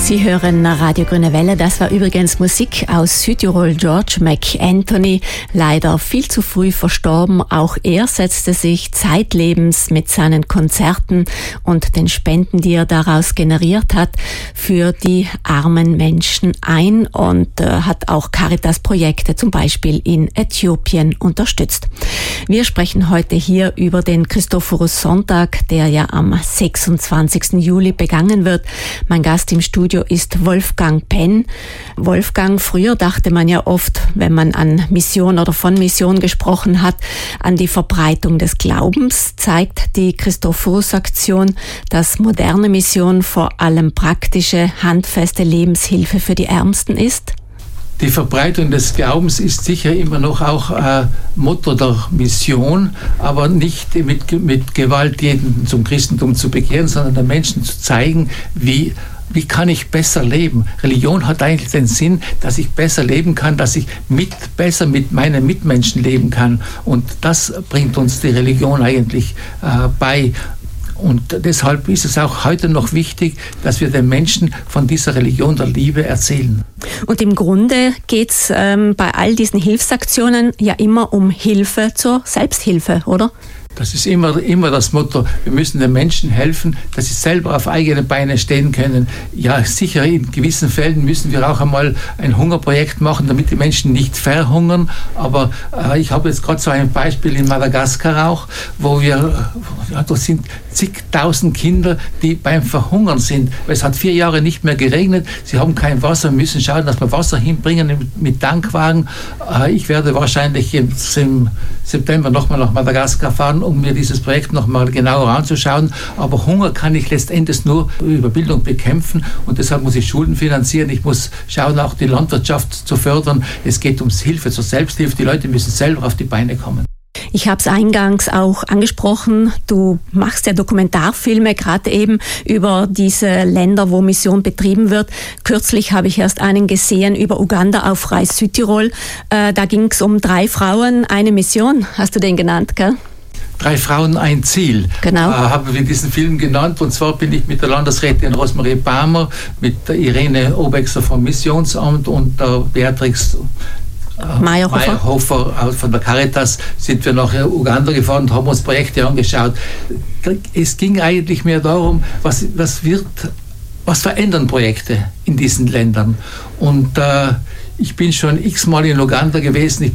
Sie hören Radio Grüne Welle. Das war übrigens Musik aus Südtirol. George McAnthony, leider viel zu früh verstorben. Auch er setzte sich zeitlebens mit seinen Konzerten und den Spenden, die er daraus generiert hat, für die armen Menschen ein und hat auch Caritas-Projekte zum Beispiel in Äthiopien unterstützt. Wir sprechen heute hier über den Christophorus-Sonntag, der ja am 26. Juli begangen wird. Mein Gast im Studio ist Wolfgang Penn. Wolfgang, früher dachte man ja oft, wenn man an Mission oder von Mission gesprochen hat, an die Verbreitung des Glaubens. Zeigt die Christophorus-Aktion, dass moderne Mission vor allem praktische, handfeste Lebenshilfe für die Ärmsten ist? Die Verbreitung des Glaubens ist sicher immer noch auch Motto der Mission, aber nicht mit Gewalt jeden zum Christentum zu bekehren, sondern den Menschen zu zeigen, wie kann ich besser leben? Religion hat eigentlich den Sinn, dass ich besser leben kann, dass ich besser mit meinen Mitmenschen leben kann. Und das bringt uns die Religion eigentlich bei. Und deshalb ist es auch heute noch wichtig, dass wir den Menschen von dieser Religion der Liebe erzählen. Und im Grunde geht es bei all diesen Hilfsaktionen ja immer um Hilfe zur Selbsthilfe, oder? Das ist immer das Motto. Wir müssen den Menschen helfen, dass sie selber auf eigene Beine stehen können. Ja, sicher, in gewissen Fällen müssen wir auch einmal ein Hungerprojekt machen, damit die Menschen nicht verhungern. Aber ich habe jetzt gerade so ein Beispiel in Madagaskar auch, wo da sind zigtausend Kinder, die beim Verhungern sind. Es hat 4 Jahre nicht mehr geregnet. Sie haben kein Wasser, müssen schauen, dass wir Wasser hinbringen mit Tankwagen. Ich werde wahrscheinlich im September nochmal nach Madagaskar fahren, um mir dieses Projekt nochmal genauer anzuschauen. Aber Hunger kann ich letztendlich nur über Bildung bekämpfen und deshalb muss ich Schulen finanzieren. Ich muss schauen, auch die Landwirtschaft zu fördern. Es geht ums Hilfe zur Selbsthilfe. Die Leute müssen selber auf die Beine kommen. Ich habe es eingangs auch angesprochen, du machst ja Dokumentarfilme, gerade eben über diese Länder, wo Mission betrieben wird. Kürzlich habe ich erst einen gesehen über Uganda auf Reis Südtirol. Da ging es um 3 Frauen, eine Mission, hast du den genannt, gell? 3 Frauen, ein Ziel. Genau. Haben wir diesen Film genannt. Und zwar bin ich mit der Landesrätin Rosmarie Palmer, mit der Irene Obexer vom Missionsamt und der Beatrix Meyerhofer von der Caritas sind wir nach Uganda gefahren und haben uns Projekte angeschaut. Es ging eigentlich mehr darum, was verändern Projekte in diesen Ländern. Und ich bin schon x-mal in Uganda gewesen.